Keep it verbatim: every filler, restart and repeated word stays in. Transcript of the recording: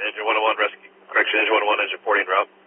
Engine one oh one, rescue, correction, Engine one oh one, engine fourteen route.